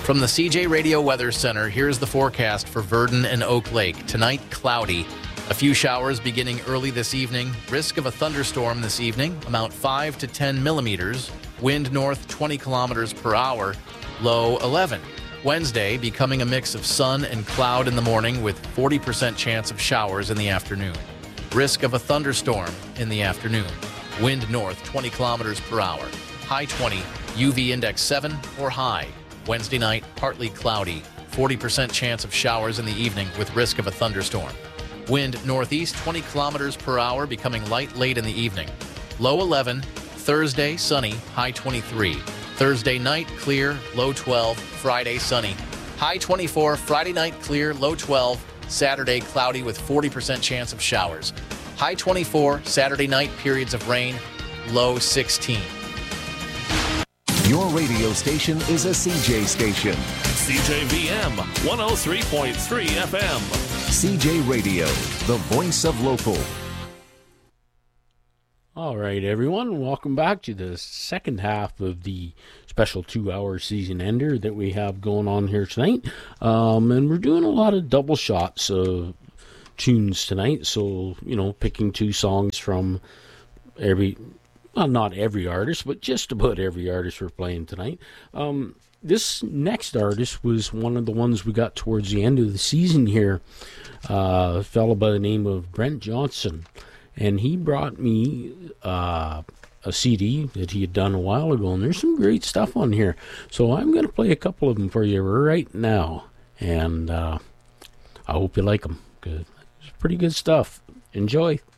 From the CJ Radio Weather Center, here's the forecast for Virden and Oak Lake. Tonight, cloudy. A few showers beginning early this evening. Risk of a thunderstorm this evening, amount 5 to 10 millimeters. Wind north 20 kilometers per hour, low 11. Wednesday, becoming a mix of sun and cloud in the morning with 40% chance of showers in the afternoon. Risk of a thunderstorm in the afternoon. Wind north 20 kilometers per hour, high 20, UV index 7 or high. Wednesday night, partly cloudy, 40% chance of showers in the evening with risk of a thunderstorm. Wind northeast 20 kilometers per hour, becoming light late in the evening. Low 11. Thursday, sunny, high 23. Thursday night, clear, low 12. Friday, sunny, high 24. Friday night, clear, low 12. Saturday, cloudy with 40% chance of showers. High 24. Saturday night, periods of rain, low 16. Your radio station is a CJ station. CJVM 103.3 FM. CJ Radio, the voice of local. All right, everyone. Welcome back to the second half of the special 2-hour season ender that we have going on here tonight. And we're doing a lot of double shots of tunes tonight. So, picking 2 songs from not every artist, but just about every artist we're playing tonight. This next artist was one of the ones we got towards the end of the season here. A fellow by the name of Brent Johnson. And he brought me a CD that he had done a while ago, and there's some great stuff on here. So I'm going to play a couple of them for you right now, and I hope you like them, because it's pretty good stuff. Enjoy.